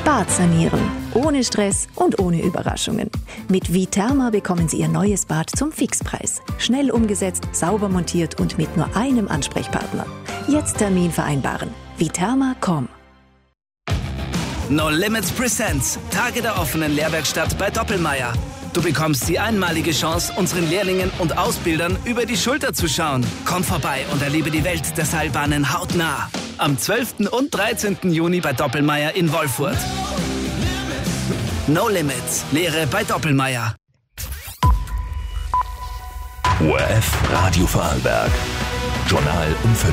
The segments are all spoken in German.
Bad sanieren. Ohne Stress und ohne Überraschungen. Mit Viterma bekommen Sie Ihr neues Bad zum Fixpreis. Schnell umgesetzt, sauber montiert und mit nur einem Ansprechpartner. Jetzt Termin vereinbaren. Viterma.com. No Limits Presents Tage der offenen Lehrwerkstatt bei Doppelmayr. Du bekommst die einmalige Chance, unseren Lehrlingen und Ausbildern über die Schulter zu schauen. Komm vorbei und erlebe die Welt der Seilbahnen hautnah. Am 12. und 13. Juni bei Doppelmayr in Wolfurt. No Limits. Lehre bei Doppelmayr. ORF Radio Vorarlberg. Journal um 5.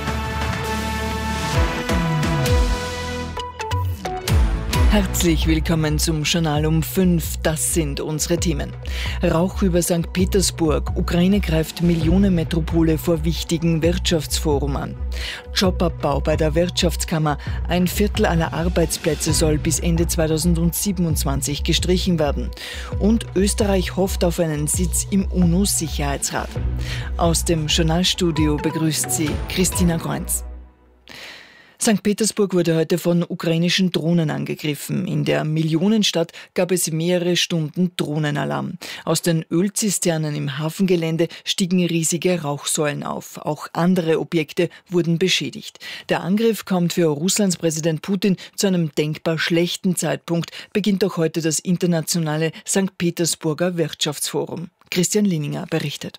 Herzlich willkommen zum Journal um 5. Das sind unsere Themen. Rauch über St. Petersburg. Ukraine greift Millionenmetropole vor wichtigen Wirtschaftsforum an. Jobabbau bei der Wirtschaftskammer. 1/4 aller Arbeitsplätze soll bis Ende 2027 gestrichen werden. Und Österreich hofft auf einen Sitz im UNO-Sicherheitsrat. Aus dem Journalstudio begrüßt sie Christina Kreunz. St. Petersburg wurde heute von ukrainischen Drohnen angegriffen. In der Millionenstadt gab es mehrere Stunden Drohnenalarm. Aus den Ölzisternen im Hafengelände stiegen riesige Rauchsäulen auf. Auch andere Objekte wurden beschädigt. Der Angriff kommt für Russlands Präsident Putin zu einem denkbar schlechten Zeitpunkt, beginnt auch heute das internationale St. Petersburger Wirtschaftsforum. Christian Lininger berichtet.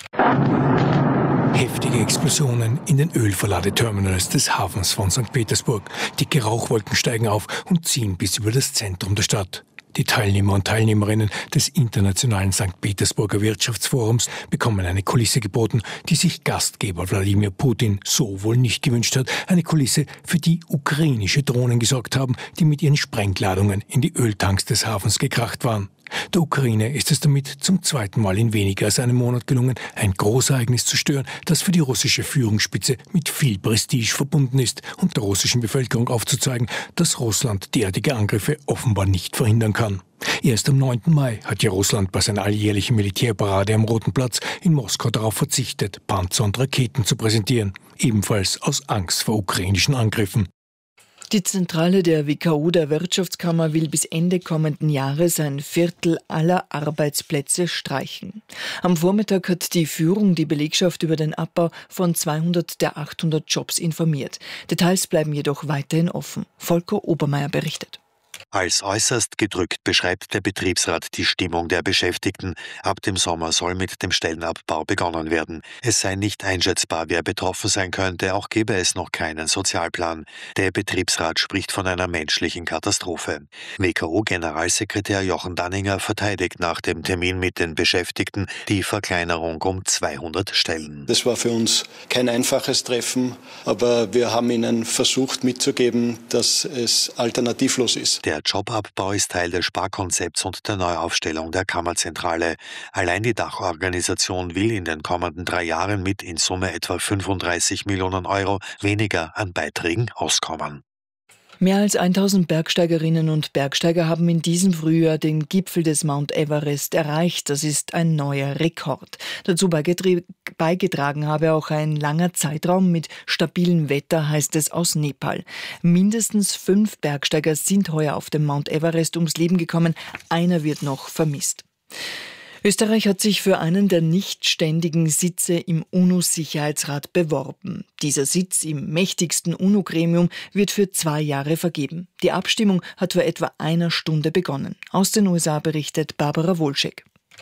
Heftige Explosionen in den Ölverladeterminals des Hafens von St. Petersburg. Dicke Rauchwolken steigen auf und ziehen bis über das Zentrum der Stadt. Die Teilnehmer und Teilnehmerinnen des internationalen St. Petersburger Wirtschaftsforums bekommen eine Kulisse geboten, die sich Gastgeber Wladimir Putin so wohl nicht gewünscht hat. Eine Kulisse, für die ukrainische Drohnen gesorgt haben, die mit ihren Sprengladungen in die Öltanks des Hafens gekracht waren. Der Ukraine ist es damit zum zweiten Mal in weniger als einem Monat gelungen, ein Großereignis zu stören, das für die russische Führungsspitze mit viel Prestige verbunden ist und der russischen Bevölkerung aufzuzeigen, dass Russland derartige Angriffe offenbar nicht verhindern kann. Erst am 9. Mai hat ja Russland bei seiner alljährlichen Militärparade am Roten Platz in Moskau darauf verzichtet, Panzer und Raketen zu präsentieren, ebenfalls aus Angst vor ukrainischen Angriffen. Die Zentrale der WKO, der Wirtschaftskammer, will bis Ende kommenden Jahres 1/4 aller Arbeitsplätze streichen. Am Vormittag hat die Führung die Belegschaft über den Abbau von 200 der 800 Jobs informiert. Details bleiben jedoch weiterhin offen. Volker Obermeier berichtet. Als äußerst gedrückt beschreibt der Betriebsrat die Stimmung der Beschäftigten. Ab dem Sommer soll mit dem Stellenabbau begonnen werden. Es sei nicht einschätzbar, wer betroffen sein könnte, auch gebe es noch keinen Sozialplan. Der Betriebsrat spricht von einer menschlichen Katastrophe. WKO-Generalsekretär Jochen Danninger verteidigt nach dem Termin mit den Beschäftigten die Verkleinerung um 200 Stellen. Das war für uns kein einfaches Treffen, aber wir haben ihnen versucht mitzugeben, dass es alternativlos ist. Der Jobabbau ist Teil des Sparkonzepts und der Neuaufstellung der Kammerzentrale. Allein die Dachorganisation will in den kommenden 3 Jahren mit in Summe etwa 35 Millionen Euro weniger an Beiträgen auskommen. Mehr als 1000 Bergsteigerinnen und Bergsteiger haben in diesem Frühjahr den Gipfel des Mount Everest erreicht. Das ist ein neuer Rekord. Dazu beigetragen habe auch ein langer Zeitraum mit stabilem Wetter, heißt es aus Nepal. Mindestens 5 Bergsteiger sind heuer auf dem Mount Everest ums Leben gekommen. Einer wird noch vermisst. Österreich hat sich für einen der nicht ständigen Sitze im UNO-Sicherheitsrat beworben. Dieser Sitz im mächtigsten UNO-Gremium wird für 2 Jahre vergeben. Die Abstimmung hat vor etwa einer Stunde begonnen. Aus den USA berichtet Barbara Wolschek.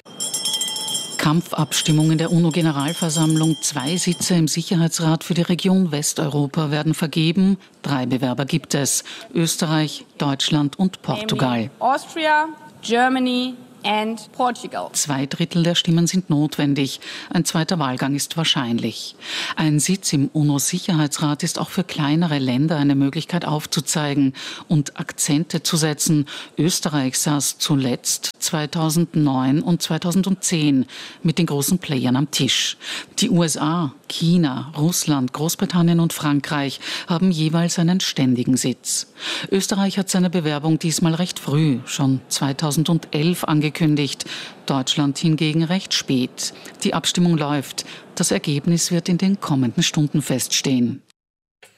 Kampfabstimmung in der UNO-Generalversammlung. 2 Sitze im Sicherheitsrat für die Region Westeuropa werden vergeben. 3 Bewerber gibt es: Österreich, Deutschland und Portugal. Austria, Germany and Portugal. 2/3 der Stimmen sind notwendig. Ein zweiter Wahlgang ist wahrscheinlich. Ein Sitz im UNO-Sicherheitsrat ist auch für kleinere Länder eine Möglichkeit aufzuzeigen und Akzente zu setzen. Österreich saß zuletzt 2009 und 2010 mit den großen Playern am Tisch. Die USA, China, Russland, Großbritannien und Frankreich haben jeweils einen ständigen Sitz. Österreich hat seine Bewerbung diesmal recht früh, schon 2011 angekündigt. Deutschland hingegen recht spät. Die Abstimmung läuft. Das Ergebnis wird in den kommenden Stunden feststehen.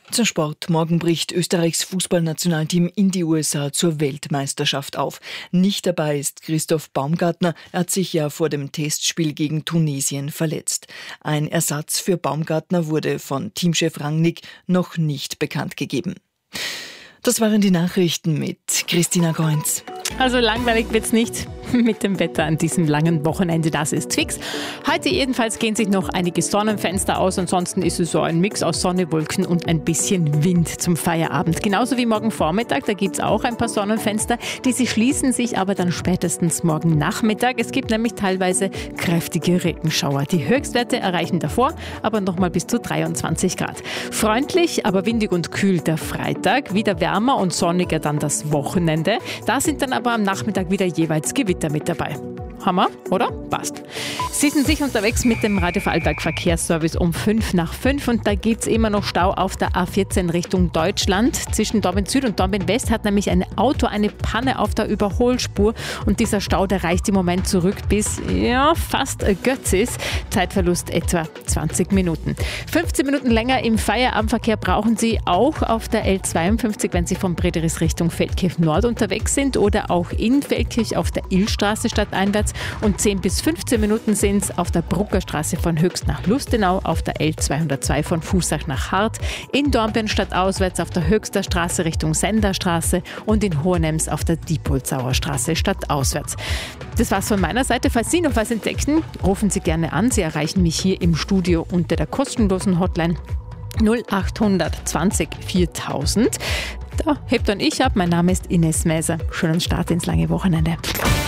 Zum Sport. Morgen bricht Österreichs Fußballnationalteam in die USA zur Weltmeisterschaft auf. Nicht dabei ist Christoph Baumgartner. Er hat sich ja vor dem Testspiel gegen Tunesien verletzt. Ein Ersatz für Baumgartner wurde von Teamchef Rangnick noch nicht bekannt gegeben. Das waren die Nachrichten mit Christina Goinz. Also langweilig wird's nicht mit dem Wetter an diesem langen Wochenende, das ist fix. Heute jedenfalls gehen sich noch einige Sonnenfenster aus, ansonsten ist es so ein Mix aus Sonne, Wolken und ein bisschen Wind zum Feierabend. Genauso wie morgen Vormittag, da gibt's auch ein paar Sonnenfenster, diese schließen sich aber dann spätestens morgen Nachmittag. Es gibt nämlich teilweise kräftige Regenschauer. Die Höchstwerte erreichen davor aber nochmal bis zu 23 Grad. Freundlich, aber windig und kühl der Freitag, wieder wärmer und sonniger dann das Wochenende. Da sind dann aber am Nachmittag wieder jeweils Gewitter mit dabei. Hammer, oder? Passt. Sie sind sicher unterwegs mit dem Radio Vorarlberg Verkehrsservice um 5:05 und da gibt es immer noch Stau auf der A14 Richtung Deutschland. Zwischen Dornbirn Süd und Dornbirn West hat nämlich ein Auto eine Panne auf der Überholspur und dieser Stau, der reicht im Moment zurück bis fast Götzis. Zeitverlust etwa 20 Minuten. 15 Minuten länger im Feierabendverkehr brauchen Sie auch auf der L52, wenn Sie von Brederis Richtung Feldkirch Nord unterwegs sind oder auch in Feldkirch auf der Illstraße stadteinwärts. Und 10 bis 15 Minuten sind es auf der Bruckerstraße von Höchst nach Lustenau, auf der L202 von Fußach nach Hart, in Dornbirn stadtauswärts auf der Höchster Straße Richtung Senderstraße und in Hohenems auf der Diepholzauer Straße stadtauswärts. Das war's von meiner Seite. Falls Sie noch was entdecken, rufen Sie gerne an. Sie erreichen mich hier im Studio unter der kostenlosen Hotline 0800 20 4000. Da hebt dann ich ab. Mein Name ist Ines Mäser. Schönen Start ins lange Wochenende.